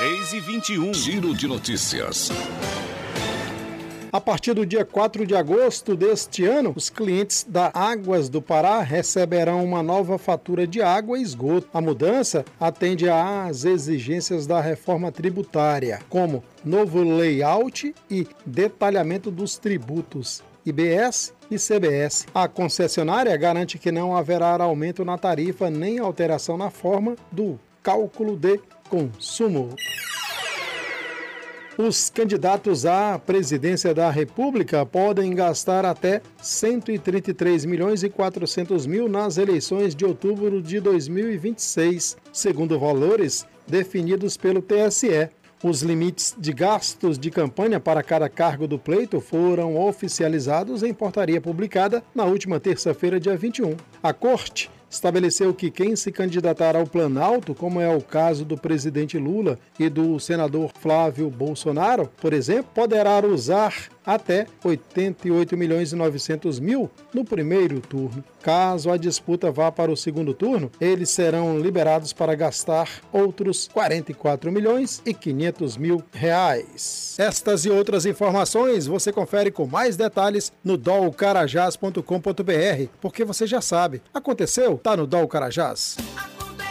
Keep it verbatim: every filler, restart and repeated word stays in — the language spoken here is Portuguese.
três e vinte e um. Giro de notícias. A partir do dia quatro de agosto deste ano, os clientes da Águas do Pará receberão uma nova fatura de água e esgoto. A mudança atende às exigências da reforma tributária, como novo layout e detalhamento dos tributos I B S e C B S. A concessionária garante que não haverá aumento na tarifa nem alteração na forma do cálculo de consumo. Os candidatos à presidência da República podem gastar até cento e trinta e três milhões e quatrocentos mil nas eleições de outubro de dois mil e vinte e seis, segundo valores definidos pelo T S E. Os limites de gastos de campanha para cada cargo do pleito foram oficializados em portaria publicada na última terça-feira, dia vinte e um. A Corte estabeleceu que quem se candidatar ao Planalto, como é o caso do presidente Lula e do senador Flávio Bolsonaro, por exemplo, poderá usar até oitenta e oito milhões e novecentos mil no primeiro turno. Caso a disputa vá para o segundo turno, eles serão liberados para gastar outros quarenta e quatro milhões e quinhentos mil reais. Estas e outras informações você confere com mais detalhes no dol carajás ponto com ponto br, porque você já sabe, aconteceu? Tá no Dol Carajás.